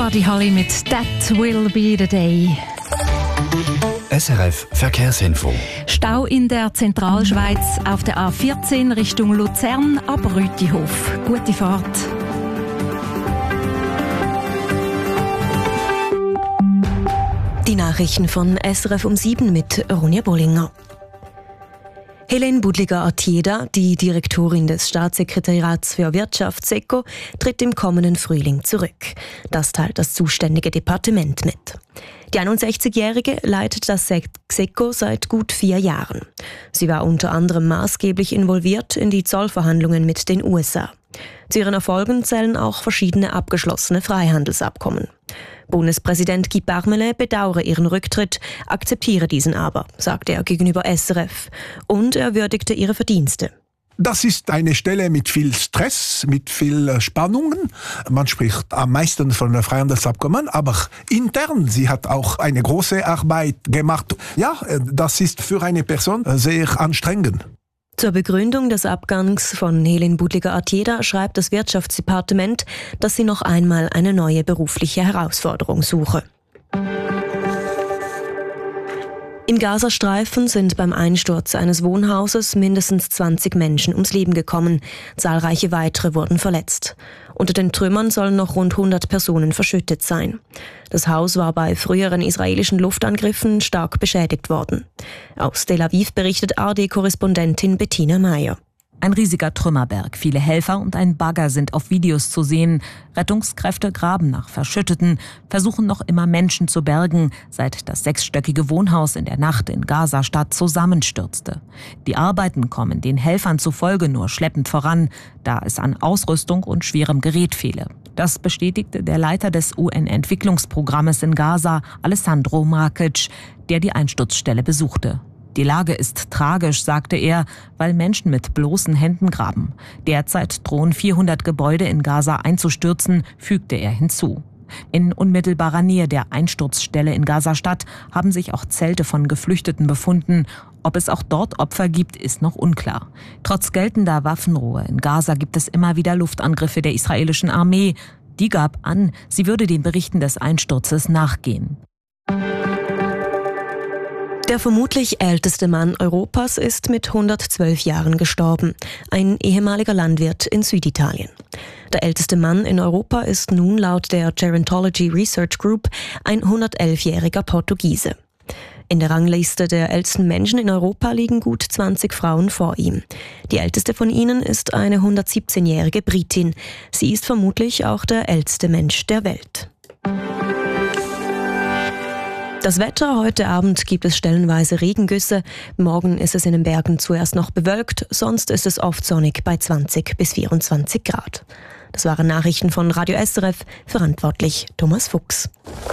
Buddy Holly mit «That Will Be the Day». SRF Verkehrsinfo. Stau in der Zentralschweiz auf der A14 Richtung Luzern ab Rütihof. Gute Fahrt. Die Nachrichten von SRF um 7 mit Ronja Bollinger. Helene Budliger-Artieda, die Direktorin des Staatssekretariats für Wirtschaft SECO, tritt im kommenden Frühling zurück. Das teilt das zuständige Departement mit. Die 61-Jährige leitet das SECO seit gut 4 Jahren. Sie war unter anderem maßgeblich involviert in die Zollverhandlungen mit den USA. Zu ihren Erfolgen zählen auch verschiedene abgeschlossene Freihandelsabkommen. Bundespräsident Guy Parmelin bedauere ihren Rücktritt, akzeptiere diesen aber, sagte er gegenüber SRF. Und er würdigte ihre Verdienste. Das ist eine Stelle mit viel Stress, mit viel Spannungen. Man spricht am meisten von der Freihandelsabkommen, aber intern, sie hat auch eine große Arbeit gemacht. Ja, das ist für eine Person sehr anstrengend. Zur Begründung des Abgangs von Helene Budliger-Artieda schreibt das Wirtschaftsdepartement, dass sie noch einmal eine neue berufliche Herausforderung suche. Im Gazastreifen sind beim Einsturz eines Wohnhauses mindestens 20 Menschen ums Leben gekommen. Zahlreiche weitere wurden verletzt. Unter den Trümmern sollen noch rund 100 Personen verschüttet sein. Das Haus war bei früheren israelischen Luftangriffen stark beschädigt worden. Aus Tel Aviv berichtet ARD-Korrespondentin Bettina Meyer. Ein riesiger Trümmerberg, viele Helfer und ein Bagger sind auf Videos zu sehen. Rettungskräfte graben nach Verschütteten, versuchen noch immer Menschen zu bergen, seit das 6-stöckige Wohnhaus in der Nacht in Gaza-Stadt zusammenstürzte. Die Arbeiten kommen den Helfern zufolge nur schleppend voran, da es an Ausrüstung und schwerem Gerät fehle. Das bestätigte der Leiter des UN-Entwicklungsprogrammes in Gaza, Alessandro Markic, der die Einsturzstelle besuchte. Die Lage ist tragisch, sagte er, weil Menschen mit bloßen Händen graben. Derzeit drohen 400 Gebäude in Gaza einzustürzen, fügte er hinzu. In unmittelbarer Nähe der Einsturzstelle in Gaza-Stadt haben sich auch Zelte von Geflüchteten befunden. Ob es auch dort Opfer gibt, ist noch unklar. Trotz geltender Waffenruhe in Gaza gibt es immer wieder Luftangriffe der israelischen Armee. Die gab an, sie würde den Berichten des Einsturzes nachgehen. Der vermutlich älteste Mann Europas ist mit 112 Jahren gestorben, ein ehemaliger Landwirt in Süditalien. Der älteste Mann in Europa ist nun laut der Gerontology Research Group ein 111-jähriger Portugiese. In der Rangliste der ältesten Menschen in Europa liegen gut 20 Frauen vor ihm. Die älteste von ihnen ist eine 117-jährige Britin. Sie ist vermutlich auch der älteste Mensch der Welt. Das Wetter: heute Abend gibt es stellenweise Regengüsse. Morgen ist es in den Bergen zuerst noch bewölkt, sonst ist es oft sonnig bei 20 bis 24 Grad. Das waren Nachrichten von Radio SRF, verantwortlich Thomas Fuchs.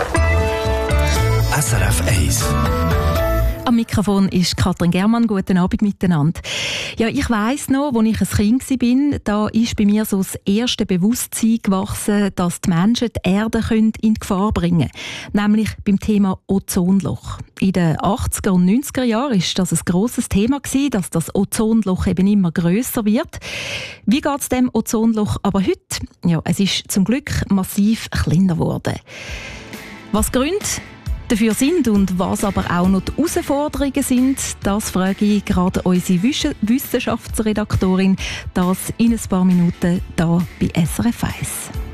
SRF 1. Am Mikrofon ist Katrin Germann. Guten Abend miteinander. Ja, ich weiss noch, als ich ein Kind war, da ist bei mir so das erste Bewusstsein gewachsen, dass die Menschen die Erde in Gefahr bringen können. Nämlich beim Thema Ozonloch. In den 80er und 90er Jahren war das ein grosses Thema, dass das Ozonloch eben immer grösser wird. Wie geht es dem Ozonloch aber heute? Ja, es ist zum Glück massiv kleiner geworden. Was Gründe dafür sind und was aber auch noch die Herausforderungen sind, das frage ich gerade unsere Wissenschaftsredaktorin, das in ein paar Minuten hier bei SRF 1.